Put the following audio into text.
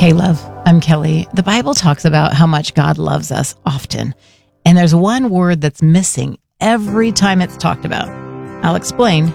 Hey, love, I'm Kelly. The Bible talks about how much God loves us often, and there's one word that's missing every time it's talked about. I'll explain